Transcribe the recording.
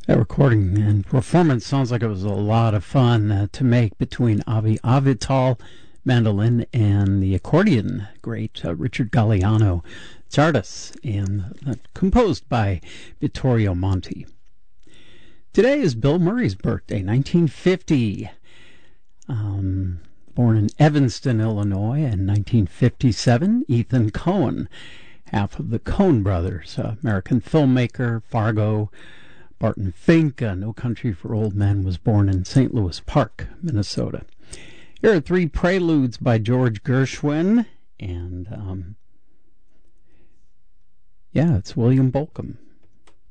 That recording and performance sounds like it was a lot of fun to make between Avi Avital, mandolin, and the accordion great Richard Galliano. Tsardas, and composed by Vittorio Monti. Today is Bill Murray's birthday, 1950. Born in Evanston, Illinois in 1957, Ethan Coen, half of the Coen brothers, American filmmaker, Fargo, Barton Fink, No Country for Old Men, was born in St. Louis Park, Minnesota. Here are three preludes by George Gershwin, and it's William Bolcom.